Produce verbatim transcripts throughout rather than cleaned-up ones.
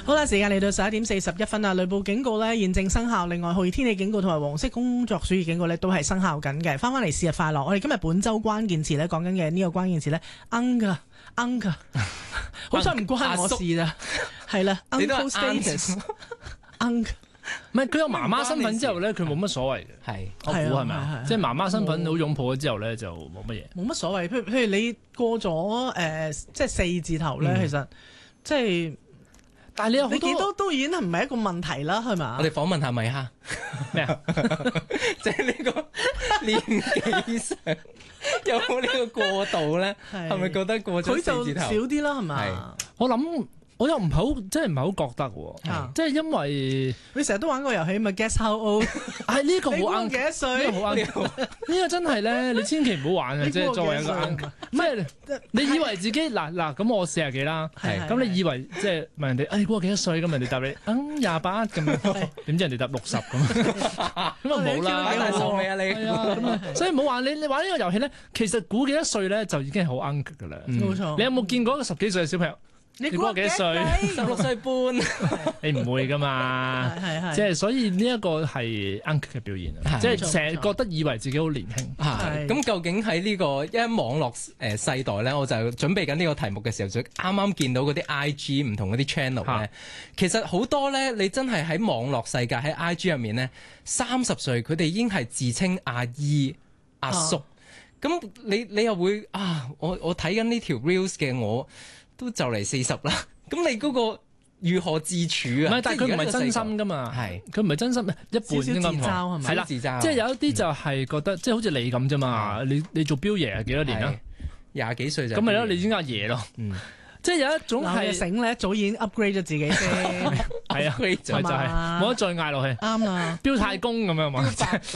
好啦，時間嚟到十一點四十一分啦，雷暴警告呢現正生效，另外酷熱天氣警告同埋黃色工作暑熱警告呢都係生效緊嘅。翻返嚟是日快樂，我哋今日本周關鍵詞呢講緊嘅呢個關鍵詞呢 uncle uncle 好彩唔關我事啦，係啦 uncle status uncle 唔係佢有媽媽身份之後咧，佢冇乜所謂嘅。 係， 我估係咪啊？即係媽媽身份好擁抱咗之後咧，就冇乜嘢。 冇乜所謂。譬如譬如你過咗誒、呃，即係四字頭咧，嗯、其實即係，但係你有好多你見到都已經唔係一個問題啦，係嘛？ 我哋訪問下米哈咩啊？即係呢個年紀上有冇呢個過渡咧？係咪覺得過咗四字頭佢就少啲啦？係嘛？ 我諗。我又唔係好，真係唔係好覺得喎， 啊、 即係因為你成日都玩個遊戲咪 Guess How Old？ 係呢個好啱， 幾多歲？ 呢個好啱，呢個真係咧，你千祈唔好玩啊！即係作為一個啱，唔係你以為自己嗱嗱咁我四十幾啦，咁你以為即係問人哋誒估我幾多歲咁，人哋答你嗯廿八咁樣，點知人哋答六十咁，咁啊冇啦， 擺大手尾啊你， 係啊咁啊，所以唔好玩你你玩呢個遊戲咧，其實估幾多歲咧就已經係好啱㗎啦， 冇錯。 你有冇見過一個十幾歲嘅小朋友？你估我幾歲？ 十六歲半， 你唔會噶嘛？即係所以呢一個係 uncle 嘅表現啊！即係成日覺得以為自己好年輕。 係咁，究竟喺呢個一網絡誒世代咧，我就準備緊呢個題目嘅時候，就啱啱見到嗰啲 I G 唔同嗰啲 channel 咧，其實好多咧，你真係喺網絡世界喺 I G 入面咧，三十歲佢哋已經係自稱阿姨阿叔。咁、啊、你你又會啊？我我睇緊呢條 reels 嘅我。都就嚟四十啦，咁你嗰個如何自處啊？ 唔係，但係佢唔係真心噶嘛，係佢唔係真心，一半應該講係啦，即係有一啲就係覺得，即係好似你咁啫嘛。你你做標爺係幾多年啊？廿幾歲就咁咪咯，你已經阿爺咯。即係有一種係醒咧，早已經 upgrade 咗自己先， 係啊，就係冇得再嗌落去。 啱啦， 標太公咁樣嘛。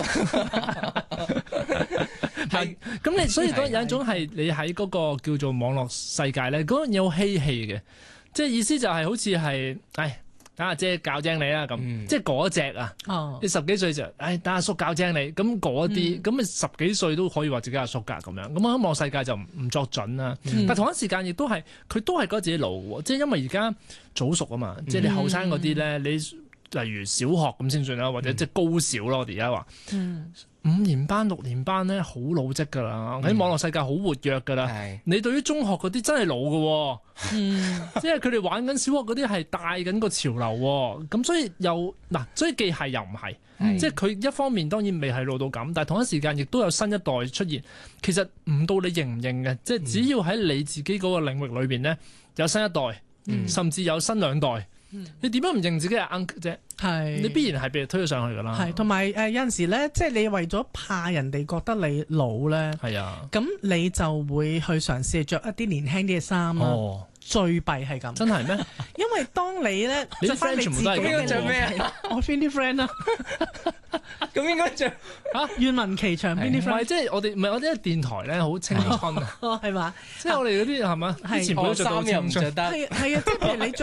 係，咁你所以嗰有一種係你喺嗰個叫做網絡世界咧，嗰樣嘢好嬉戲嘅，即係意思就係好似係，唉，等阿姐教精你啦咁，嗯、即係嗰隻啊，哦、你十幾歲就，唉，等阿叔教精你，咁嗰啲，咁你十幾歲都可以話自己阿叔㗎咁樣，咁喺網絡世界就唔作準啦。嗯、但同一時間亦都係，佢都係覺得自己老喎，即係因為而家早熟啊嘛，即係你後生嗰啲咧，你例如小學咁先算啦，或者即係高小咯，我哋而家話。嗯五年班、六年班咧，好老積噶啦，喺、嗯、網絡世界好活躍噶啦。是你對於中學嗰啲真係老噶、哦，嗯、即係佢哋玩緊小學嗰啲係帶緊個潮流、哦，咁所以又嗱，所以既係又唔係，是即係佢一方面當然未係老到咁，但係同一時間亦都有新一代出現。其實唔到你認唔認嘅，即係只要喺你自己嗰個領域裏邊咧，有新一代，嗯、甚至有新兩代。你點樣唔認自己係 uncle 啫？係你必然係被推咗上去噶啦。係同埋誒有陣時咧，即係你為咗怕人哋覺得你老咧，係啊，咁你就會去嘗試着一啲年輕啲嘅衫啦。哦，最弊係咁，真係咩？因為當你咧着翻你自己嘅着咩啊？我邊啲 friend 啊？咁應該着嚇願聞其詳邊啲 friend？唔係即係我哋唔係我哋電台咧好青春啊，係嘛？即係我哋嗰啲係嘛？以前冇着到青春，係係啊，即係譬如你着。